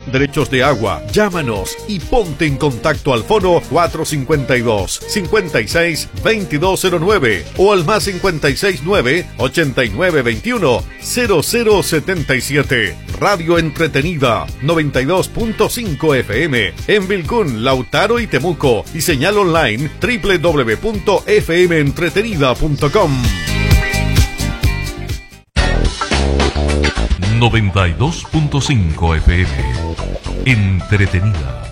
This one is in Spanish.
derechos de agua. Llámanos y ponte en contacto al fono 452-56-2209 o al más 569-8921-0077. Radio Entretenida 92.5 FM en Vilcún, Lautaro y Temuco, y señal online www.fmentretenida.com. 92.5 FM. Entretenida.